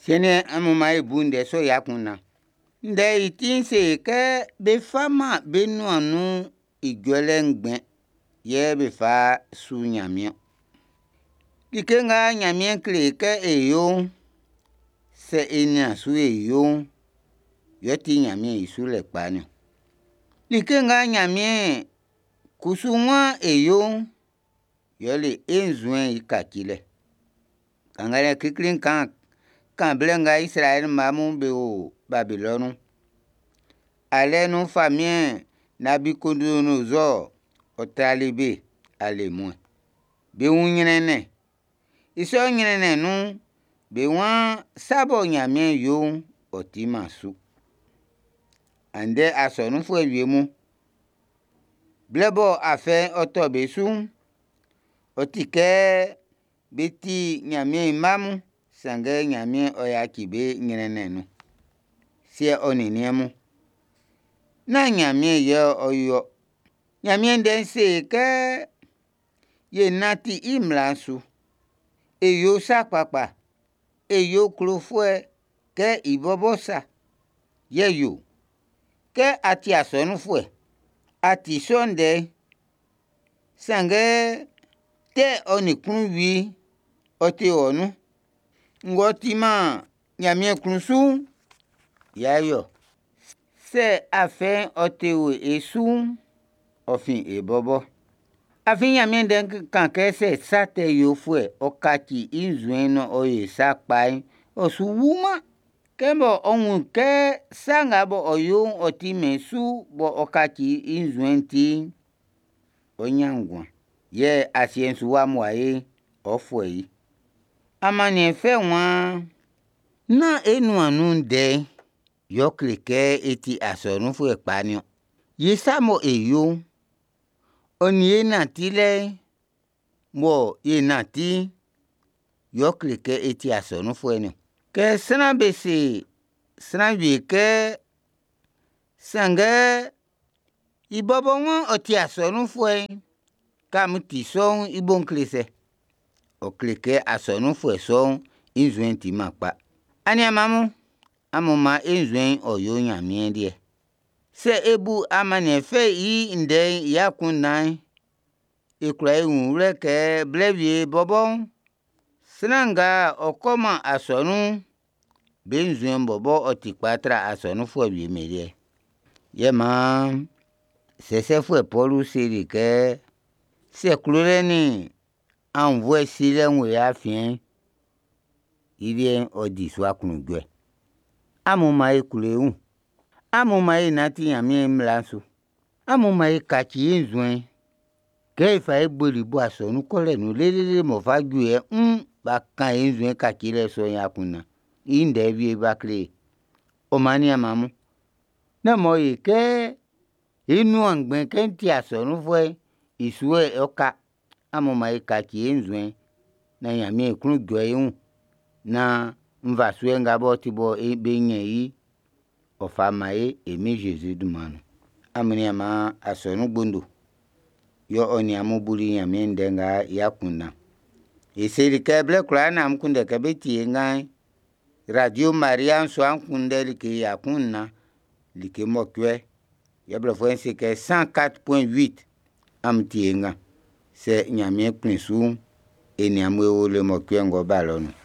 Sene amumai bunde so yakuna. Nde itinse ke be fama benu anu igwelengben ye be fa su nyamien. Kikenga nyamien kle ke eyo se enya su eyo yoti nyamien isu le kpanyo. Kikenga nyamien kusunwa eyo yole enzuen ikakile. Kangale kikling kan blenga Israel mamu be o Babylonu. Ale nou famien Nabucodonosor otalibe ale mwen. Be unyenene. Iso nyenene nou be wan sabo nyamien yo otimasu. Ande asonu fwe yemu. Blebo afe otobesu. Otike beti nyamien mamu. Sange nyamien oyakibe nyenene nou. Sie oniniemu. Na nyamien yo oyo. Nyamien dense ke ye nati imlansu. Eyo sakpapa. Eyo klofwe ke ibobosa. Ye yo. Ke ati asonu fwe. Ati sonde. Sange te onikunwi oti onu. Ngotima nyamien klusu. Ya yo. Se afen otewe esu. Ofin ebobo. Afin nyamien den kanke se sate yo fwe. Okati inzueno oye sakpai. Osu wuma. Kembo onwu ke sangabo oyo otimesu. Bo okati inzuenti. Onyangwa. Ye asiensu wa mwae. Ofwe. Amane fe wan. Na enu anunde. Yoklike eti asonu fwe kpanyo. Yesamo eyo. Onye natile. Mo ye nati. Yoklike eti asonu fwe nyo. Ke sana bese. Sana ke sange. Ibobo wan oti asonu fwe. Kamuti son ibonklise. Oklike asonu fwe son. Inzuen ti makpa. Ani amamu. Amuma inzuen oyo nyamien die. Se ebu amane fe yi inde yakunai. Ikura unule ke blevye bobo. Senanga okoma asonu. Benzuen bobo otikpatra asonu fwe merie. Yema. Se fwe polu siri ke. Se klureni. Anvwe sile mwe ya fien. Idien odiswa kunugwe. Amuma kule Amuma nati nyamien mlansu. Amuma kachi inzuen. Keifa boli bo asonu kole nu lelele mofagwe. Baka inzuen kakile so yakuna. Inde vie bakle. Omani amamu. Na moye ke. Inu angben kenti asonu fwe. Isue oka. Amuma kachi inzuen. Na nyamien kunugwe na mvasue ngabo tibo benye yi. Ofamae emi Jésus dumanu. Amuni ama asonu bundu. Yo oni amubuli nyamien denga yakuna. Isiri keble kulana amkunde kebeti ngai. Radio Maria so amkunde like yakuna. Like mokwe. Yeble fwense ke 104.8 amti nga. Se nyamien prinsu. Eni amwe ole mokwe ngo balonu.